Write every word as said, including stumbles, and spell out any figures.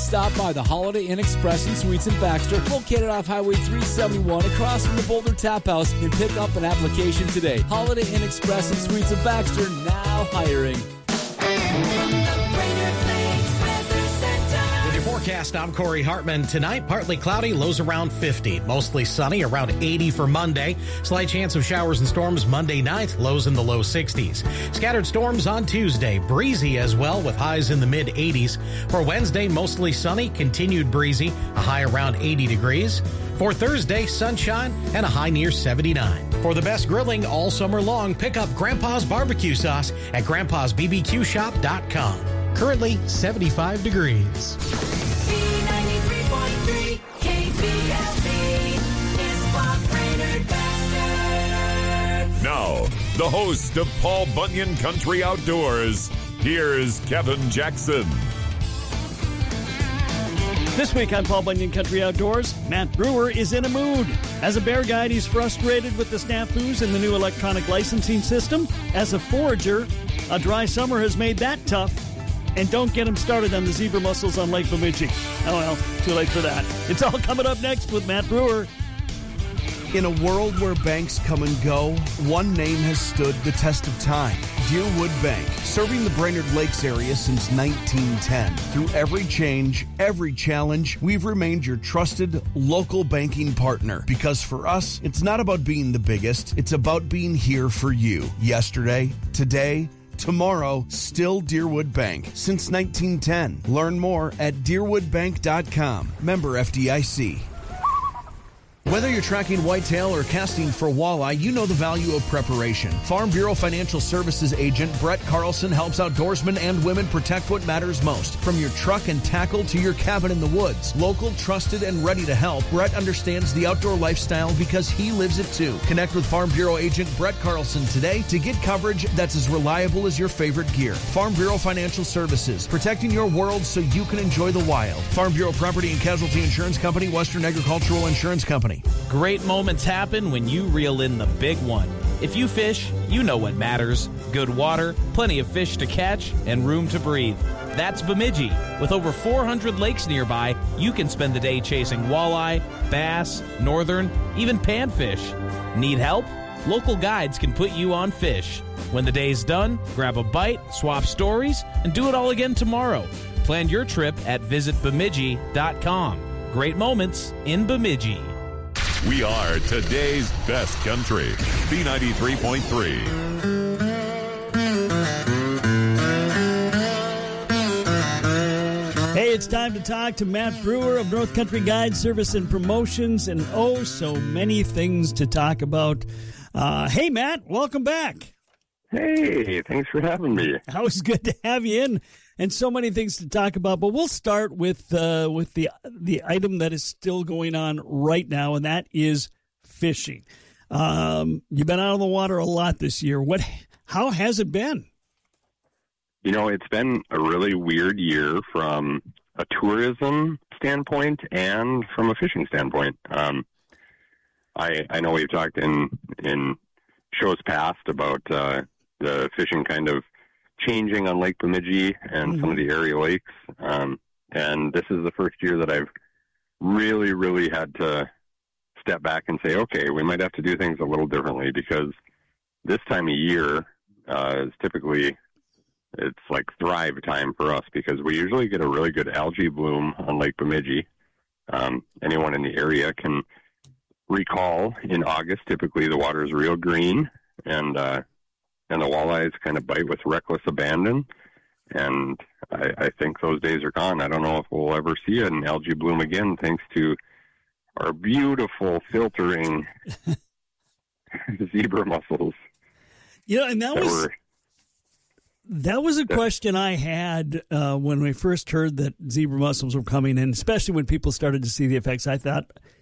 stop by the Holiday Inn Express and Suites in Baxter, located off Highway three seventy-one, across from the Boulder Tap House, and pick up an application today. Holiday Inn Express and Suites in Baxter, now hiring. With your forecast, I'm Corey Hartman. Tonight, partly cloudy, lows around fifty. Mostly sunny, around eighty for Monday. Slight chance of showers and storms Monday night, lows in the low sixties. Scattered storms on Tuesday, breezy as well with highs in the mid eighties. For Wednesday, mostly sunny, continued breezy, a high around eighty degrees. For Thursday, sunshine and a high near seventy-nine. For the best grilling all summer long, pick up Grandpa's Barbecue Sauce at grandpas b b q shop dot com. Currently seventy-five degrees. ninety-three point three K P L C is Bob Brainerd Bastard. Now, the host of Paul Bunyan Country Outdoors, here's Kevin Jackson. This week on Paul Bunyan Country Outdoors, Matt Brewer is in a mood. As a bear guide, he's frustrated with the snafus in the new electronic licensing system. As a forager, a dry summer has made that tough. And don't get him started on the zebra mussels on Lake Bemidji. Oh well, too late for that. It's all coming up next with Matt Brewer. In a world where banks come and go, one name has stood the test of time. Deerwood Bank, serving the Brainerd Lakes area since nineteen ten. Through every change, every challenge, we've remained your trusted local banking partner. Because for us, it's not about being the biggest, it's about being here for you. Yesterday, today, tomorrow, still Deerwood Bank. Since nineteen ten. Learn more at deerwood bank dot com. Member F D I C. Whether you're tracking whitetail or casting for walleye, you know the value of preparation. Farm Bureau Financial Services agent Brett Carlson helps outdoorsmen and women protect what matters most. From your truck and tackle to your cabin in the woods. Local, trusted, and ready to help, Brett understands the outdoor lifestyle because he lives it too. Connect with Farm Bureau agent Brett Carlson today to get coverage that's as reliable as your favorite gear. Farm Bureau Financial Services, protecting your world so you can enjoy the wild. Farm Bureau Property and Casualty Insurance Company, Western Agricultural Insurance Company. Great moments happen when you reel in the big one. If you fish, you know what matters. Good water, plenty of fish to catch, and room to breathe. That's Bemidji. With over four hundred lakes nearby, you can spend the day chasing walleye, bass, northern, even panfish. Need help? Local guides can put you on fish. When the day's done, grab a bite, swap stories, and do it all again tomorrow. Plan your trip at visit bemidji dot com. Great moments in Bemidji. We are today's best country. B ninety-three point three. Hey, it's time to talk to Matt Brewer of North Country Guide Service and Promotions, and oh, so many things to talk about. Uh, hey, Matt, welcome back. Hey, thanks for having me. It was good to have you in, and so many things to talk about. But we'll start with uh, with the the item that is still going on right now, and that is fishing. Um, you've been out on the water a lot this year. What? How has it been? You know, it's been a really weird year from a tourism standpoint and from a fishing standpoint. Um, I I know we've talked in in shows past about uh, the fishing kind of changing on Lake Bemidji and mm-hmm. some of the area lakes. Um, and this is the first year that I've really, really had to step back and say, okay, we might have to do things a little differently, because this time of year uh, is typically, it's like thrive time for us, because we usually get a really good algae bloom on Lake Bemidji. Um, anyone in the area can recall in August, typically the water is real green, and uh, and the walleyes kind of bite with reckless abandon. And I, I think those days are gone. I don't know if we'll ever see an algae bloom again, thanks to our beautiful filtering zebra mussels. You know, and that, that was were, that was a that, question I had uh, when we first heard that zebra mussels were coming in, especially when people started to see the effects. I thought,